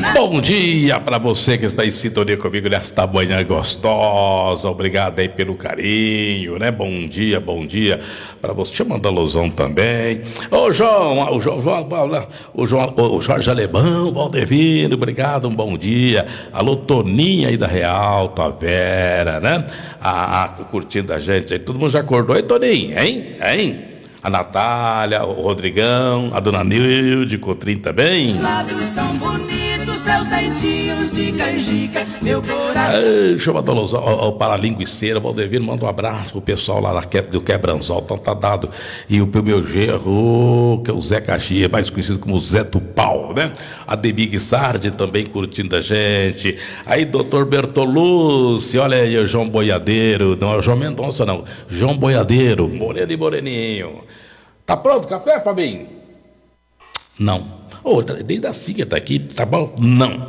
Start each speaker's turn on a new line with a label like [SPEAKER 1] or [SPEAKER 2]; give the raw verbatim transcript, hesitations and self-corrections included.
[SPEAKER 1] Bom dia para você que está em sintonia comigo nesta manhã gostosa. Obrigado aí pelo carinho, né? Bom dia, bom dia para você. Deixa eu mandar alusão também. Ô João, o João, o João, o Jorge Alemão, Valdevino, obrigado, um bom dia. Alô, Toninha aí da Real, Tavera, né? Ah, curtindo a gente aí. Todo mundo já acordou aí, Toninha, hein? Hein? A Natália, o Rodrigão, a dona Nilde Cotrim também.
[SPEAKER 2] Os lábios são bonitos, seus dentinhos de canjica, meu coração.
[SPEAKER 1] Deixa eu mandar alusão ao Paralinguiceira, Valdevino, manda um abraço pro pessoal lá do Quebranzol, então tá dado. E o meu gerro, que é o Zé Caxias, mais conhecido como Zé do Pau, né? A Debig Sardi também curtindo a gente. Aí, doutor Bertolucci, olha aí, o João Boiadeiro, não é o João Mendonça, não. João Boiadeiro, moreno e moreninho. Tá pronto o café, Fabinho? Não. Ô, oh, desde a Siga tá aqui, tá bom? Não.